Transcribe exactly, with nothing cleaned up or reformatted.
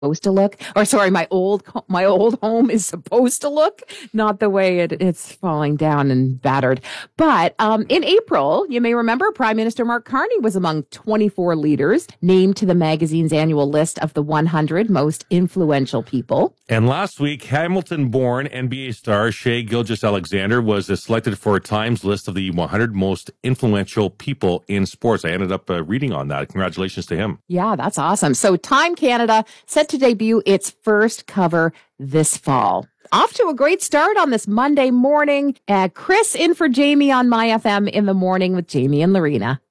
supposed to look, or sorry, my old my old home is supposed to look, not the way it, it's falling down and battered. But um, in April, you may remember, Prime Minister Mark Carney was among twenty-four leaders named to the magazine's annual list of the one hundred most influential people. And last week, Hamilton-born N B A star Shai Gilgeous-Alexander was uh, selected for a Times list of the one hundred most influential people in sports. I ended up uh, reading on that. Congratulations to him. Yeah, that's awesome. So Time Canada set to debut its first cover this fall. Off to a great start on this Monday morning. Uh, Chris in for Jamie on My F M in the morning with Jamie and Lorena.